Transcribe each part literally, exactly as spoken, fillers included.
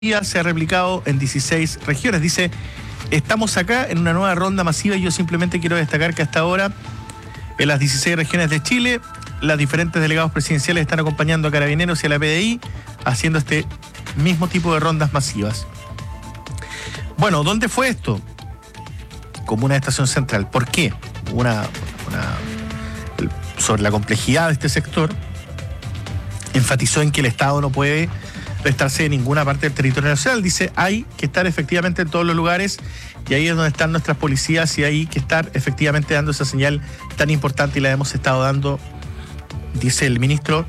se ha replicado en dieciséis regiones. Dice, estamos acá en una nueva ronda masiva y yo simplemente quiero destacar que hasta ahora en las dieciséis regiones de Chile, los diferentes delegados presidenciales están acompañando a Carabineros y a la P D I haciendo este mismo tipo de rondas masivas. Bueno, ¿dónde fue esto? Comuna de Estación Central. ¿Por qué? Una, una, sobre la complejidad de este sector, enfatizó en que el Estado no puede prestarse de ninguna parte del territorio nacional. Dice, hay que estar efectivamente en todos los lugares y ahí es donde están nuestras policías y hay que estar efectivamente dando esa señal tan importante y la hemos estado dando, dice el ministro,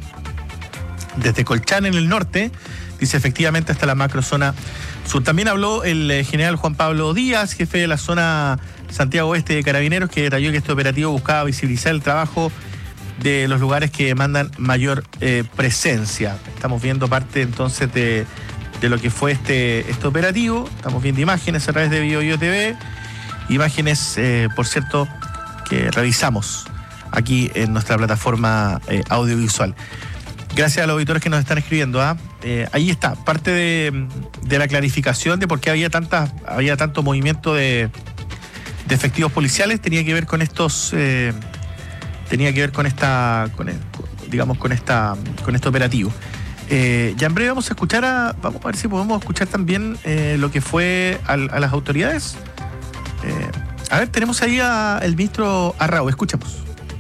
desde Colchán en el norte, dice efectivamente hasta la macrozona sur. También habló el general Juan Pablo Díaz, jefe de la zona Santiago Oeste de Carabineros, que detalló que este operativo buscaba visibilizar el trabajo de los lugares que demandan mayor eh, presencia. Estamos viendo parte entonces de, de lo que fue este, este operativo. Estamos viendo imágenes a través de BioBio T V. Imágenes, eh, por cierto, que revisamos aquí en nuestra plataforma eh, audiovisual. Gracias a los auditores que nos están escribiendo. ¿ah? Eh, ahí está, parte de, de la clarificación de por qué había, tanta, había tanto movimiento de, de efectivos policiales. Tenía que ver con estos... Eh, tenía que ver con esta, con el, digamos, con esta, con este operativo. Eh, ya en breve vamos a escuchar a, vamos a ver si podemos escuchar también eh, lo que fue a, a las autoridades. Eh, a ver, tenemos ahí al ministro Arrau, escuchamos.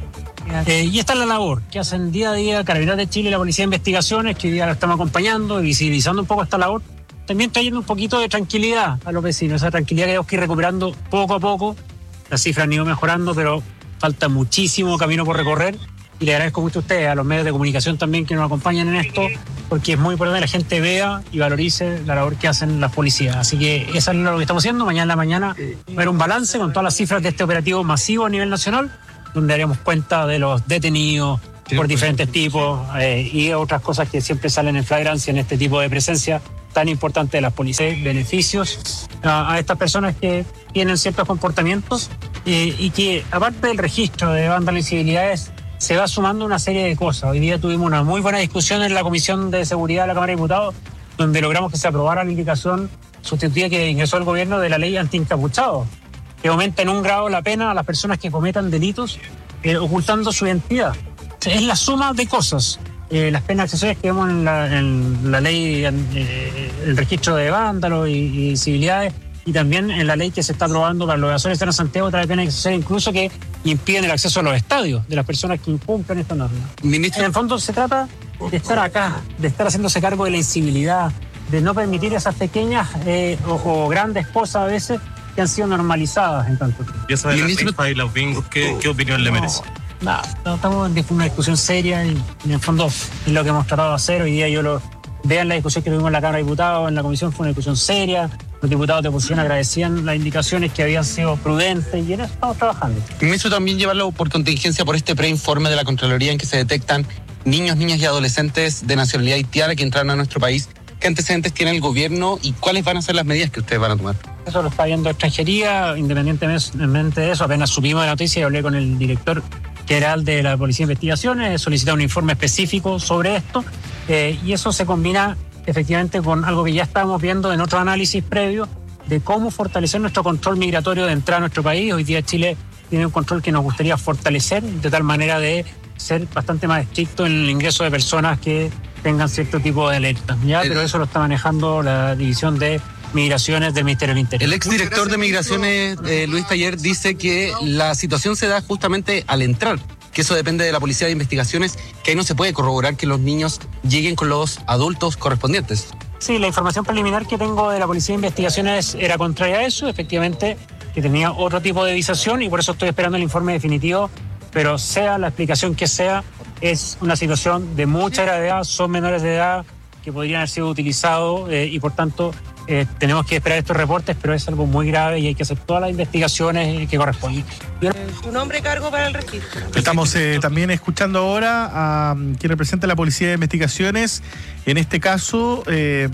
Eh, y esta es la labor que hacen día a día Carabineros de Chile y la Policía de Investigaciones, que hoy día la estamos acompañando y visibilizando un poco esta labor. También trayendo un poquito de tranquilidad a los vecinos, esa tranquilidad que tenemos que ir recuperando poco a poco. Las cifras han ido mejorando, pero falta muchísimo camino por recorrer y le agradezco mucho a ustedes, a los medios de comunicación también que nos acompañan en esto, porque es muy importante que la gente vea y valorice la labor que hacen las policías. Así que eso es lo que estamos haciendo. Mañana en la mañana va a haber un balance con todas las cifras de este operativo masivo a nivel nacional, donde haremos cuenta de los detenidos por diferentes tipos eh, y otras cosas que siempre salen en flagrancia en este tipo de presencia tan importante de las policías. Beneficios a, a estas personas que tienen ciertos comportamientos eh, y que, aparte del registro de bandas de incivilidades, se va sumando una serie de cosas. Hoy día tuvimos una muy buena discusión en la Comisión de Seguridad de la Cámara de Diputados, donde logramos que se aprobara la indicación sustitutiva que ingresó el gobierno de la ley anti-encapuchados, que aumenta en un grado la pena a las personas que cometan delitos eh, ocultando su identidad. Es la suma de cosas. Eh, las penas accesorias que vemos en la, en la ley, eh, el registro de vándalos y, y civilidades, y también en la ley que se está aprobando para los evasores de Santiago, trae penas accesorias incluso que impiden el acceso a los estadios de las personas que incumplen esta norma. Ministro. En el fondo se trata de estar acá, de estar haciéndose cargo de la incivilidad, de no permitir esas pequeñas eh, o, o grandes cosas a veces que han sido normalizadas en tanto tiempo. ¿Y eso de la rifa y los bingos, qué, qué opinión le merece? No, no, estamos en una discusión seria y en el fondo es lo que hemos tratado de hacer. Hoy día yo lo vean la discusión que tuvimos en la Cámara de Diputados, en la comisión fue una discusión seria. Los diputados de oposición agradecían las indicaciones que habían sido prudentes y en eso estamos trabajando. Ministro, también llevarlo por contingencia por este preinforme de la Contraloría en que se detectan niños, niñas y adolescentes de nacionalidad haitiana que entraron a nuestro país. ¿Qué antecedentes tiene el gobierno y cuáles van a ser las medidas que ustedes van a tomar? Eso lo está viendo extranjería, independientemente de eso, apenas supimos de la noticia y hablé con el director general de la Policía de Investigaciones, solicita un informe específico sobre esto eh, y eso se combina efectivamente con algo que ya estábamos viendo en otro análisis previo de cómo fortalecer nuestro control migratorio de entrada a nuestro país. Hoy día Chile tiene un control que nos gustaría fortalecer de tal manera de ser bastante más estricto en el ingreso de personas que tengan cierto tipo de alertas, ¿ya? Pero eso lo está manejando la División de Migraciones del Ministerio del Interior. El exdirector de Migraciones, eh, Luis Taller, dice que la situación se da justamente al entrar, que eso depende de la Policía de Investigaciones, que ahí no se puede corroborar que los niños lleguen con los adultos correspondientes. Sí, la información preliminar que tengo de la Policía de Investigaciones era contraria a eso, efectivamente, que tenía otro tipo de visación y por eso estoy esperando el informe definitivo, pero sea la explicación que sea, es una situación de mucha gravedad, son menores de edad que podrían haber sido utilizados eh, y por tanto eh, tenemos que esperar estos reportes, pero es algo muy grave y hay que hacer todas las investigaciones que corresponden. ¿Tu nombre y cargo para el registro? Estamos eh, también escuchando ahora a um, quien representa la Policía de Investigaciones. En este caso eh,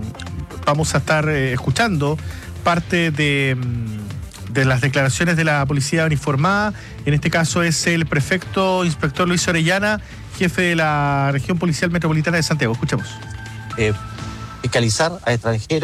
vamos a estar eh, escuchando parte de... de las declaraciones de la policía uniformada. En este caso es el prefecto inspector Luis Orellana, jefe de la región policial metropolitana de Santiago. Escuchemos. Eh, fiscalizar a extranjeros.